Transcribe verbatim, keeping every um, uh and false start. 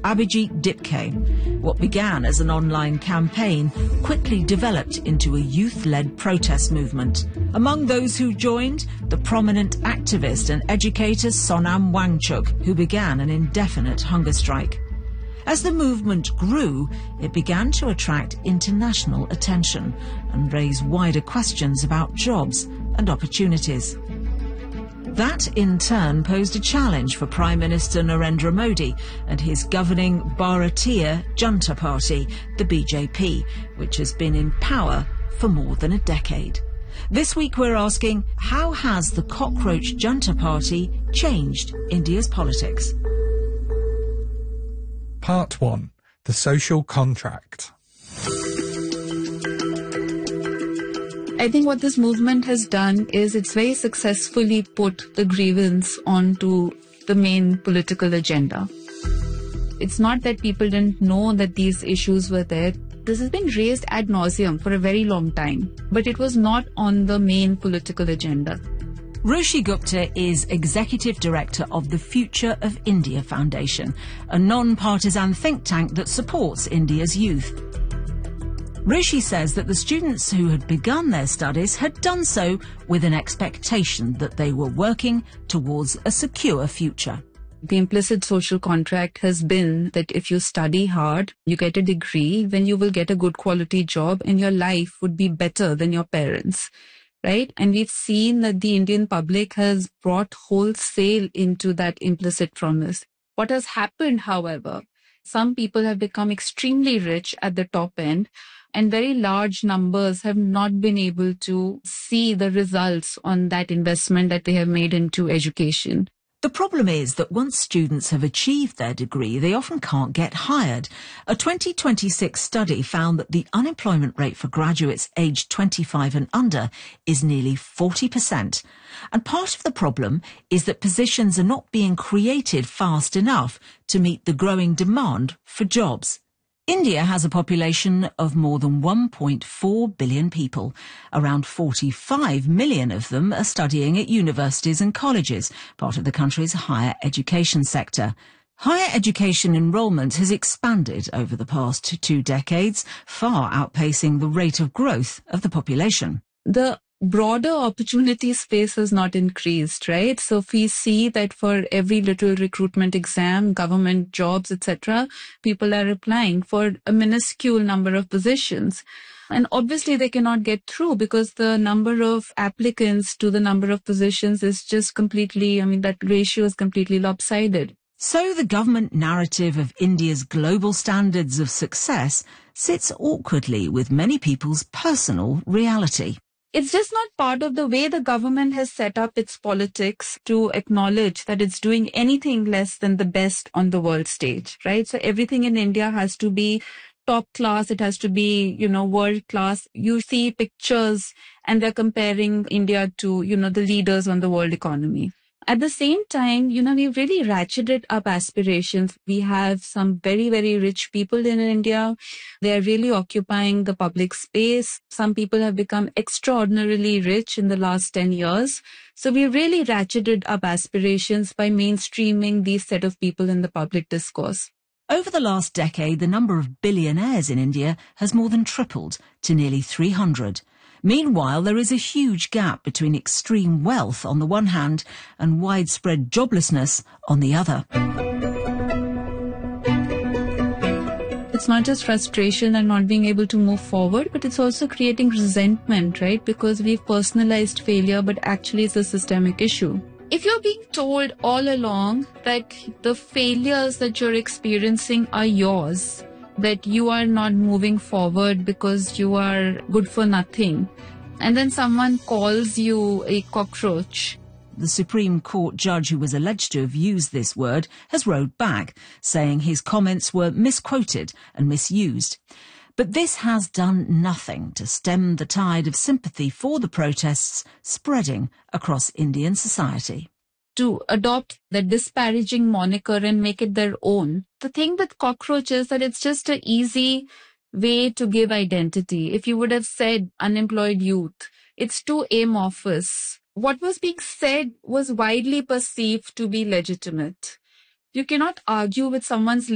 Abhijit Dipke. What began as an online campaign quickly developed into a youth-led protest movement. Among those who joined, the prominent activist and educator Sonam Wangchuk, who began an indefinite hunger strike. As the movement grew, it began to attract international attention and raise wider questions about jobs and opportunities. That, in turn, posed a challenge for Prime Minister Narendra Modi and his governing Bharatiya Janata Party, the B J P, which has been in power for more than a decade. This week we're asking, how has the cockroach Janata Party changed India's politics? Part one. The Social Contract. I think what this movement has done is it's very successfully put the grievance onto the main political agenda. It's not that people didn't know that these issues were there. This has been raised ad nauseum for a very long time, but it was not on the main political agenda. Roshi Gupta is Executive Director of the Future of India Foundation, a non-partisan think tank that supports India's youth. Roshi says that the students who had begun their studies had done so with an expectation that they were working towards a secure future. The implicit social contract has been that if you study hard, you get a degree, then you will get a good quality job and your life would be better than your parents, right? And we've seen that the Indian public has brought wholesale into that implicit promise. What has happened, however, some people have become extremely rich at the top end, and very large numbers have not been able to see the results on that investment that they have made into education. The problem is that once students have achieved their degree, they often can't get hired. A twenty twenty-six study found that the unemployment rate for graduates aged twenty-five and under is nearly forty percent. And part of the problem is that positions are not being created fast enough to meet the growing demand for jobs. India has a population of more than one point four billion people. Around forty-five million of them are studying at universities and colleges, part of the country's higher education sector. Higher education enrolment has expanded over the past two decades, far outpacing the rate of growth of the population. The broader opportunity space has not increased, right? So if we see that for every little recruitment exam, government jobs, et cetera, people are applying for a minuscule number of positions. And obviously they cannot get through because the number of applicants to the number of positions is just completely, I mean, that ratio is completely lopsided. So the government narrative of India's global standards of success sits awkwardly with many people's personal reality. It's just not part of the way the government has set up its politics to acknowledge that it's doing anything less than the best on the world stage, right? So everything in India has to be top class. It has to be, you know, world class. You see pictures and they're comparing India to, you know, the leaders on the world economy. At the same time, you know, we've really ratcheted up aspirations. We have some very, very rich people in India. They are really occupying the public space. Some people have become extraordinarily rich in the last ten years. So we really ratcheted up aspirations by mainstreaming these set of people in the public discourse. Over the last decade, the number of billionaires in India has more than tripled to nearly three hundred. Meanwhile, there is a huge gap between extreme wealth on the one hand and widespread joblessness on the other. It's not just frustration and not being able to move forward, but it's also creating resentment, right? Because we've personalized failure, but actually it's a systemic issue. If you're being told all along that the failures that you're experiencing are yours, that you are not moving forward because you are good for nothing, and then someone calls you a cockroach. The Supreme Court judge who was alleged to have used this word has rowed back, saying his comments were misquoted and misused. But this has done nothing to stem the tide of sympathy for the protests spreading across Indian society. To adopt the disparaging moniker and make it their own. The thing with cockroach is that it's just an easy way to give identity. If you would have said unemployed youth, it's too amorphous. What was being said was widely perceived to be legitimate. You cannot argue with someone's